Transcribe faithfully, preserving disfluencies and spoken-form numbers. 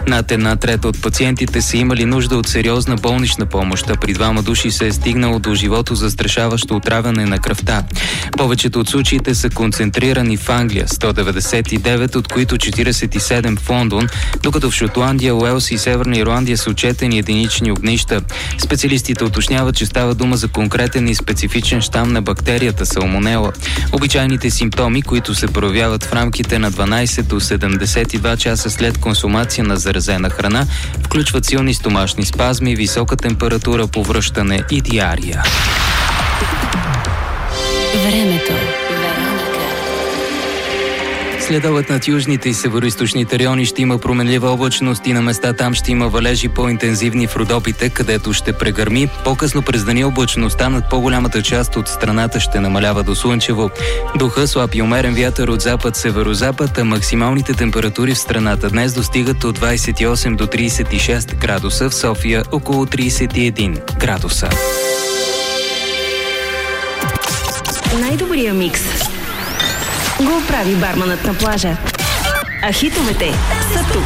Над една трета от пациентите са имали нужда от сериозна болнична помощ, а при двама души се е стигнало до живото застрашаващо отравяне на кръвта. Повечето от случаите са концентрирани в Англия, сто деветдесет и девет, от които четиридесет и седем в Лондон, докато в Шотландия, Уелс и Северна Ирландия са отчетени единични огнища. Специалистите уточняват, че става дума за конкретен и специфичен щам на бактерията салмонела. Обичайните симптоми, които се проявяват в рамките на дванадесет до седемдесет и два часа след консумация на заразена храна, включват силни стомашни спазми, висока температура, повръщане и диария. Времето. Следобед над южните и североизточните райони ще има променлива облачност и на места там ще има валежи по-интензивни в Родопите, където ще прегърми. По-късно през деня облачността над по-голямата част от страната ще намалява до слънчево. Духа слаб и умерен вятър от запад-северозапад, а максималните температури в страната днес достигат от двадесет и осем до тридесет и шест градуса, в София около тридесет и един градуса. Най-добрия микс го прави барманът на плажа. А хитовете са тук.